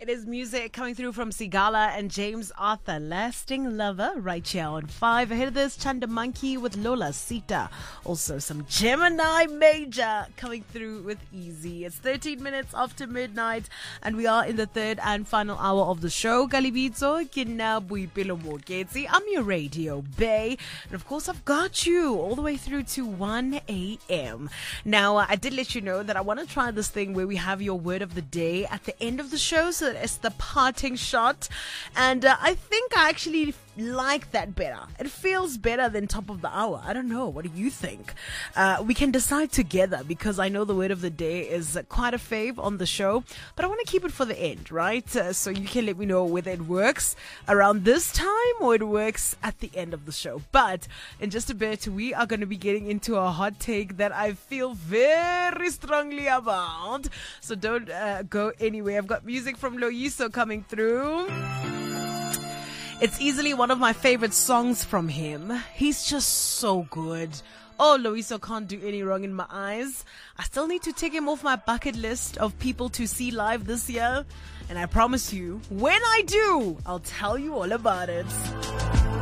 It is music coming through from Sigala and James Arthur, Lasting Lover, right here on 5. Ahead of this, Chanda Monkey with Lola Sita. Also some Gemini Major coming through with Easy. It's 13 minutes after midnight and we are in the third and final hour of the show. Galibitso, Kinabuipilo Moketsi. I'm your radio bae. And of course, I've got you all the way through to 1 a.m. Now, I did let you know that I want to try this thing where we have your word of the day at the end of the show, so that it's the parting shot. And I think I actually like that better. It feels better than top of the hour. I don't know. What do you think? We can decide together, because I know the word of the day is quite a fave on the show, but I want to keep it for the end, right? So you can let me know whether it works around this time or it works at the end of the show. But in just a bit, we are going to be getting into a hot take that I feel very strongly about. So don't go anywhere. I've got music from Loyiso coming through. It's easily one of my favorite songs from him. He's just so good. Oh, Loyiso can't do any wrong in my eyes. I still need to take him off my bucket list of people to see live this year. And I promise you, when I do, I'll tell you all about it.